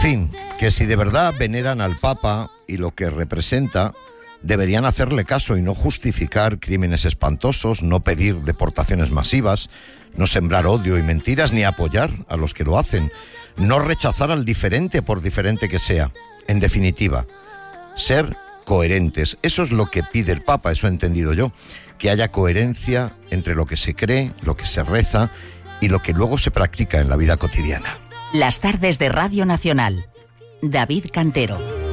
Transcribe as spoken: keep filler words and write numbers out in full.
fin, que si de verdad veneran al Papa y lo que representa, deberían hacerle caso y no justificar crímenes espantosos, no pedir deportaciones masivas, no sembrar odio y mentiras, ni apoyar a los que lo hacen, no rechazar al diferente por diferente que sea. En definitiva, ser coherentes. Eso es lo que pide el Papa, eso he entendido yo, que haya coherencia entre lo que se cree, lo que se reza y lo que luego se practica en la vida cotidiana. Las tardes de Radio Nacional. David Cantero.